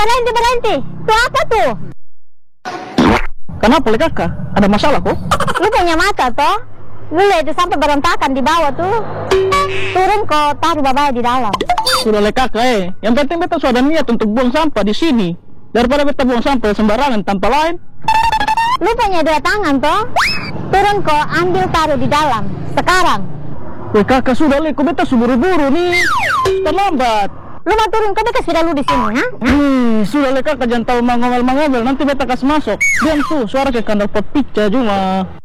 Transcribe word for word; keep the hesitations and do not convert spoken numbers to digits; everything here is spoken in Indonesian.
berhenti, berhenti. Tuh apa tuh? Kenapa le kakak? Ada masalah kok? Lu punya mata toh? Lu lihat itu sampai berantakan di bawah tuh. Turun kok, taruh babaya di dalam. Sudah le kakak eh. Yang penting beta sudah niat untuk buang sampah di sini. Daripada beta buang sampah sembarangan tanpa lain. Lu punya dua tangan toh? Turun kok, ambil taruh di dalam. Sekarang. Weh kakak sudah le, kok beta buru-buru nih. Terlambat. Lu mau turun, kok beta sudah lu di sini, ha? Hmm, sudah le kakak, jangan tahu mangomel-mangomel, nanti beta kasih masuk. Diam tuh, suara kayak kandang pot pica cuma.